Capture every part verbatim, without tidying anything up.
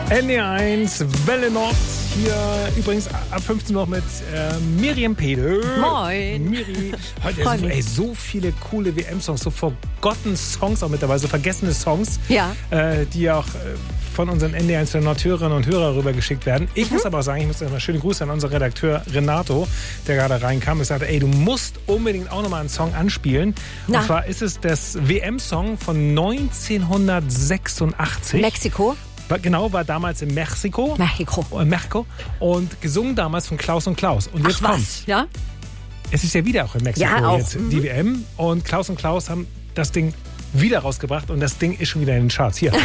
N D eins, Welle Nord. Hier übrigens ab fünfzehn Uhr mit äh, Miriam Pede. Moin. Miri. Heute ist so, ey, so viele coole W M-Songs, so forgotten Songs auch mit dabei, so vergessene Songs, Ja. äh, die auch äh, von unseren N D eins Nord-Hörerinnen und Hörern rübergeschickt werden. Ich mhm. muss aber auch sagen, ich muss erstmal schöne Grüße an unseren Redakteur Renato, der gerade reinkam und sagte, ey, du musst unbedingt auch nochmal einen Song anspielen. Na. Und zwar ist es das W M-Song von neunzehnhundertsechsundachtzig. Mexiko. War, genau, war damals in Mexiko. Mexiko. Äh, Mexiko. Und gesungen damals von Klaus und Klaus. Und jetzt Ach kommt's. was, ja? Es ist ja wieder auch in Mexiko Ja, auch. jetzt Mhm. die W M. Und Klaus und Klaus haben das Ding wieder rausgebracht. Und das Ding ist schon wieder in den Charts. Hier.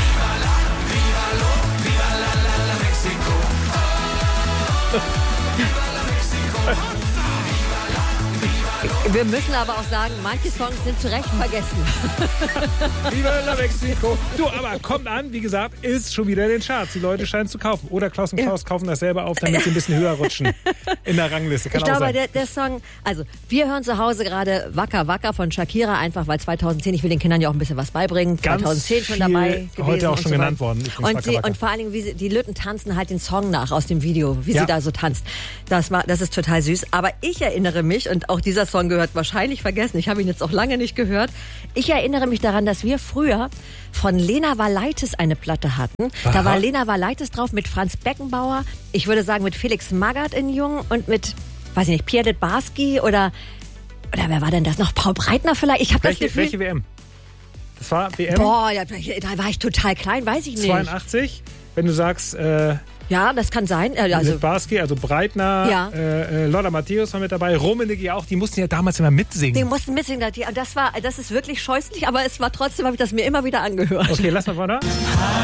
Wir müssen aber auch sagen, manche Songs sind zu Recht vergessen. Viva la Mexico. Du, aber kommt an, wie gesagt, ist schon wieder in den Charts. Die Leute scheinen es zu kaufen. Oder Klaus und Klaus kaufen das selber auf, damit sie ein bisschen höher rutschen in der Rangliste. Kann Ich auch glaube, sein. der, der Song, also wir hören zu Hause gerade Wacker Wacker von Shakira, einfach weil zweitausendzehn, ich will den Kindern ja auch ein bisschen was beibringen, Ganz zweitauszehn schon viel dabei gewesen. heute auch und schon so genannt weiter. worden. Übrigens, Und, Wacker sie, Wacker. und vor allen Dingen, wie sie, die Lütten tanzen halt den Song nach aus dem Video, wie Ja. sie da so tanzt. Das, war, das ist total süß. Aber ich erinnere mich, und auch dieser Song gehört wahrscheinlich vergessen, ich habe ihn jetzt auch lange nicht gehört, ich erinnere mich daran, dass wir früher von Lena Valaitis eine Platte hatten. Aha. Da war Lena Valaitis drauf mit Franz Beckenbauer, ich würde sagen mit Felix Magath in Jung und mit, weiß ich nicht, Pierre Littbarski oder, oder wer war denn das noch? Paul Breitner vielleicht? Ich habe das welche, Gefühl... welche W M? Das war W M Boah, ja, da war ich total klein, weiß ich nicht. zweiundachtzig. Wenn du sagst, äh, Ja, das kann sein. Äh, Also, Littbarski, also Breitner, Ja. äh, äh, Lotta Matthäus war mit dabei, Rummenigge auch, die mussten ja damals immer mitsingen. die mussten mitsingen. Das war, das ist wirklich scheußlich, aber es war trotzdem, habe ich das mir immer wieder angehört. Okay, lass mal vorne.